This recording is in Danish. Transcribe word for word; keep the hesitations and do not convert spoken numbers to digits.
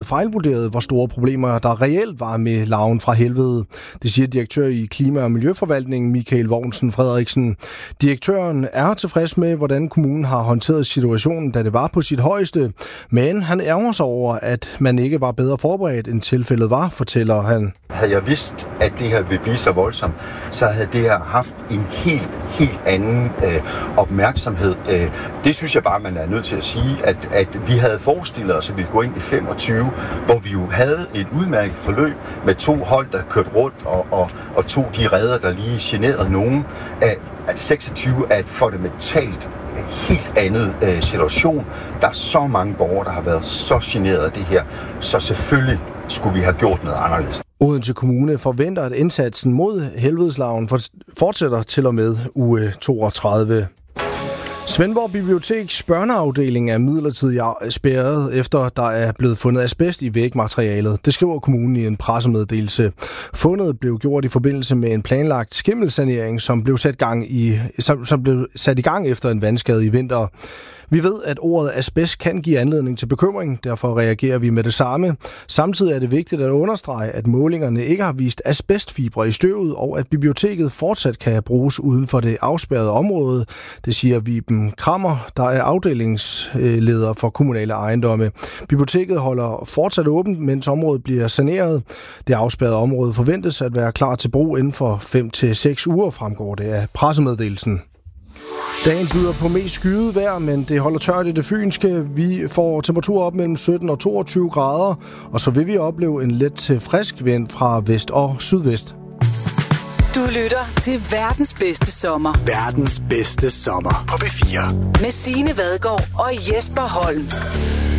fejlvurderet, hvor store problemer der reelt var med larven fra helvede. Det siger direktør i Klima- og Miljøforvaltningen Michael Vognsen Frederiksen. Direktøren er tilfreds med, hvordan kommunen har håndteret situationen, da det var på sit højeste. Men han ærger sig over, at man ikke var bedre forberedt, end tilfældet var, fortæller han. Havde jeg vidst, at det her ville blive så voldsomt, så havde det her haft en helt, helt anden øh, opmærksomhed. Øh, det synes jeg bare, man er nødt til at sige, at, at vi havde forestillet os, at vi ville gå ind i femogtyve, hvor vi jo havde et udmærket forløb med to hold, der kørte rundt, og, og, og to de redder, der lige generede nogen. At, at seksogtyve er et fundamentalt helt andet øh, situation. Der er så mange borgere, der har været så generet af det her, så selvfølgelig skulle vi have gjort noget anderledes. Odense Kommune forventer, at indsatsen mod helvedeslarven fortsætter til og med uge toogtredive. Svendborg Biblioteks børneafdeling er midlertidigt spærret, efter der er blevet fundet asbest i vægmaterialet. Det skriver kommunen i en pressemeddelelse. Fundet blev gjort i forbindelse med en planlagt skimmelsanering, som blev sat, gang i, som, som blev sat i gang efter en vandskade i vinter. Vi ved, at ordet asbest kan give anledning til bekymring, derfor reagerer vi med det samme. Samtidig er det vigtigt at understrege, at målingerne ikke har vist asbestfibre i støvet, og at biblioteket fortsat kan bruges uden for det afspærrede område. Det siger Viben Krammer, der er afdelingsleder for kommunale ejendomme. Biblioteket holder fortsat åbent, mens området bliver saneret. Det afspærrede område forventes at være klar til brug inden for fem til seks uger, fremgår det af pressemeddelelsen. Dagen byder på mest skyet vejr, men det holder tørt i det fynske. Vi får temperaturer op mellem sytten og toogtyve grader, og så vil vi opleve en let til frisk vind fra vest og sydvest. Du lytter til verdens bedste sommer. Verdens bedste sommer på B fire. Med Signe Vadgaard og Jesper Holm.